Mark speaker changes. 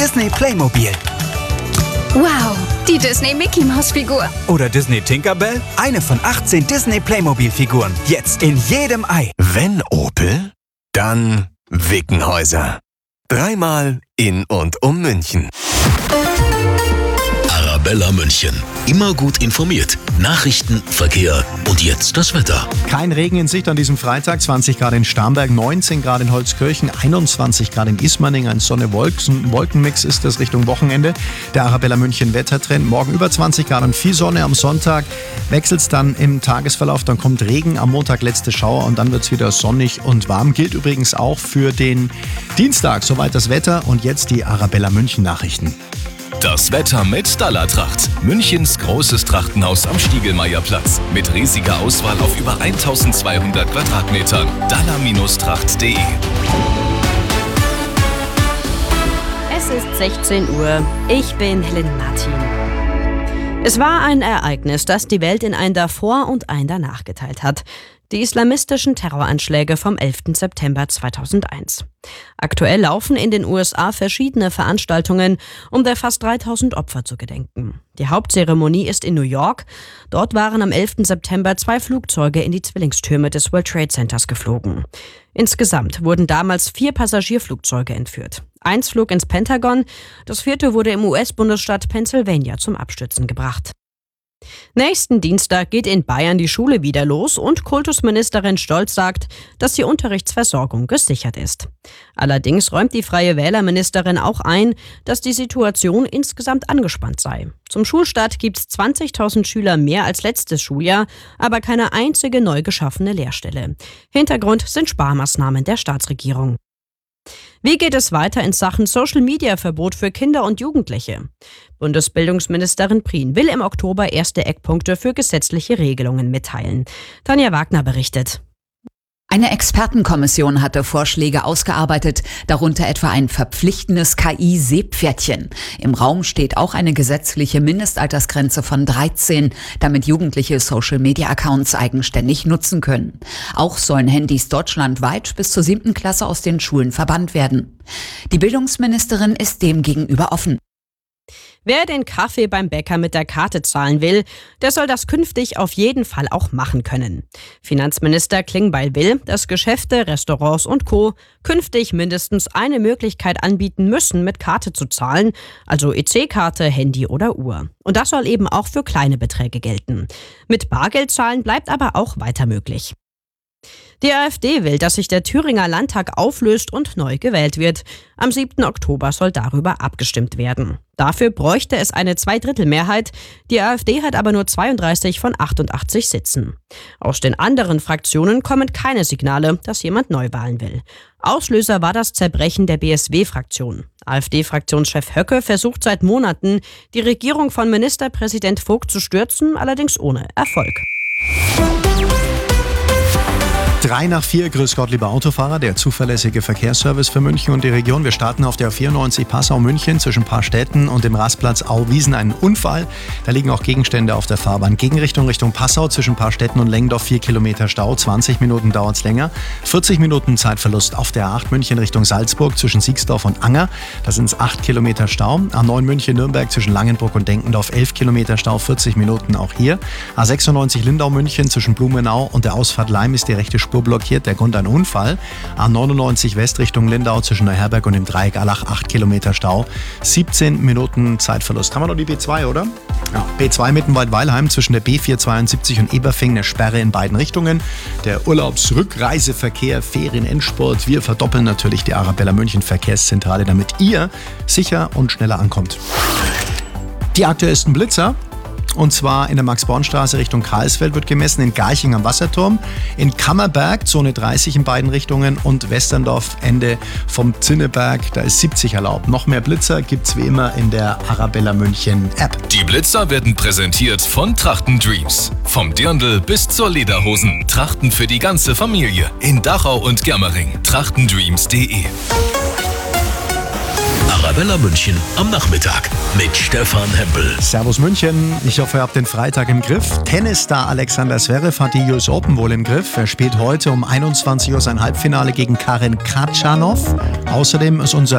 Speaker 1: Disney Playmobil.
Speaker 2: Wow, die Disney Mickey Maus Figur.
Speaker 1: Oder Disney Tinkerbell. Eine von 18 Disney Playmobil Figuren. Jetzt in jedem Ei.
Speaker 3: Wenn Opel, dann Wickenhäuser. 3-mal in und um München.
Speaker 4: Arabella München. Immer gut informiert. Nachrichten, Verkehr und jetzt das Wetter.
Speaker 5: Kein Regen in Sicht an diesem Freitag. 20 Grad in Starnberg, 19 Grad in Holzkirchen, 21 Grad in Ismaning. Ein Sonne-Wolken-Mix ist das Richtung Wochenende. Der Arabella München Wettertrend. Morgen über 20 Grad und viel Sonne. Am Sonntag wechselt es dann im Tagesverlauf. Dann kommt Regen, am Montag letzte Schauer und dann wird es wieder sonnig und warm. Gilt übrigens auch für den Dienstag. Soweit das Wetter und jetzt die Arabella München Nachrichten.
Speaker 4: Das Wetter mit Stalla-Tracht. Münchens großes Trachtenhaus am Stiegelmeierplatz. Mit riesiger Auswahl auf über 1200 Quadratmetern. Dalla-tracht.de.
Speaker 6: Es ist 16 Uhr. Ich bin Helen Martin. Es war ein Ereignis, das die Welt in ein Davor und ein Danach geteilt hat. Die islamistischen Terroranschläge vom 11. September 2001. Aktuell laufen in den USA verschiedene Veranstaltungen, um der fast 3000 Opfer zu gedenken. Die Hauptzeremonie ist in New York. Dort waren am 11. September 2 Flugzeuge in die Zwillingstürme des World Trade Centers geflogen. Insgesamt wurden damals 4 Passagierflugzeuge entführt. 1 flog ins Pentagon, das 4. wurde im US-Bundesstaat Pennsylvania zum Abstürzen gebracht. Nächsten Dienstag geht in Bayern die Schule wieder los und Kultusministerin Stolz sagt, dass die Unterrichtsversorgung gesichert ist. Allerdings räumt die Freie Wählerministerin auch ein, dass die Situation insgesamt angespannt sei. Zum Schulstart gibt es 20.000 Schüler mehr als letztes Schuljahr, aber keine einzige neu geschaffene Lehrstelle. Hintergrund sind Sparmaßnahmen der Staatsregierung. Wie geht es weiter in Sachen Social-Media-Verbot für Kinder und Jugendliche? Bundesbildungsministerin Prien will im Oktober erste Eckpunkte für gesetzliche Regelungen mitteilen. Tanja Wagner berichtet.
Speaker 7: Eine Expertenkommission hatte Vorschläge ausgearbeitet, darunter etwa ein verpflichtendes KI-Seepferdchen. Im Raum steht auch eine gesetzliche Mindestaltersgrenze von 13, damit Jugendliche Social-Media-Accounts eigenständig nutzen können. Auch sollen Handys deutschlandweit bis zur 7. Klasse aus den Schulen verbannt werden. Die Bildungsministerin ist dem gegenüber offen.
Speaker 6: Wer den Kaffee beim Bäcker mit der Karte zahlen will, der soll das künftig auf jeden Fall auch machen können. Finanzminister Klingbeil will, dass Geschäfte, Restaurants und Co. künftig mindestens eine Möglichkeit anbieten müssen, mit Karte zu zahlen, also EC-Karte, Handy oder Uhr. Und das soll eben auch für kleine Beträge gelten. Mit Bargeld zahlen bleibt aber auch weiter möglich. Die AfD will, dass sich der Thüringer Landtag auflöst und neu gewählt wird. Am 7. Oktober soll darüber abgestimmt werden. Dafür bräuchte es eine Zweidrittelmehrheit. Die AfD hat aber nur 32 von 88 Sitzen. Aus den anderen Fraktionen kommen keine Signale, dass jemand Neuwahlen will. Auslöser war das Zerbrechen der BSW-Fraktion. AfD-Fraktionschef Höcke versucht seit Monaten, die Regierung von Ministerpräsident Vogt zu stürzen, allerdings ohne Erfolg.
Speaker 5: 3 nach 4, grüß Gott, liebe Autofahrer, der zuverlässige Verkehrsservice für München und die Region. Wir starten auf der 94 Passau-München zwischen Paarstetten und dem Rastplatz Auwiesen einen Unfall. Da liegen auch Gegenstände auf der Fahrbahn. Gegenrichtung Richtung Passau zwischen Paarstetten und Lengdorf 4 Kilometer Stau, 20 Minuten dauert es länger. 40 Minuten Zeitverlust auf der A8 München Richtung Salzburg zwischen Siegsdorf und Anger. Da sind es 8 Kilometer Stau. A9 München-Nürnberg zwischen Langenburg und Denkendorf 11 Kilometer Stau, 40 Minuten auch hier. A96 Lindau-München zwischen Blumenau und der Ausfahrt Leim ist die rechte Spur blockiert, der Grund ein Unfall. A99 West Richtung Lindau zwischen Neuherberg und dem Dreieck Allach 8 Kilometer Stau, 17 Minuten Zeitverlust. Haben wir noch die B2, oder? Ja, B2 Mittenwald-Weilheim zwischen der B472 und Eberfing eine Sperre in beiden Richtungen. Der Urlaubsrückreiseverkehr, Ferien-Endspurt. Wir verdoppeln natürlich die Arabella München Verkehrszentrale, damit ihr sicher und schneller ankommt. Die aktuellsten Blitzer. Und zwar in der Max-Born-Straße Richtung Karlsfeld wird gemessen, in Garching am Wasserturm, in Kammerberg, Zone 30 in beiden Richtungen und Westerndorf, Ende vom Zinneberg, da ist 70 erlaubt. Noch mehr Blitzer gibt's wie immer in der Arabella München App.
Speaker 4: Die Blitzer werden präsentiert von Trachten Dreams. Vom Dirndl bis zur Lederhosen. Trachten für die ganze Familie. In Dachau und Germering. Trachtendreams.de. Arabella München am Nachmittag mit Stefan Hempel.
Speaker 5: Servus München, ich hoffe, ihr habt den Freitag im Griff. Tennisstar Alexander Zverev hat die US Open wohl im Griff. Er spielt heute um 21 Uhr sein Halbfinale gegen Karen Khachanov. Außerdem ist unser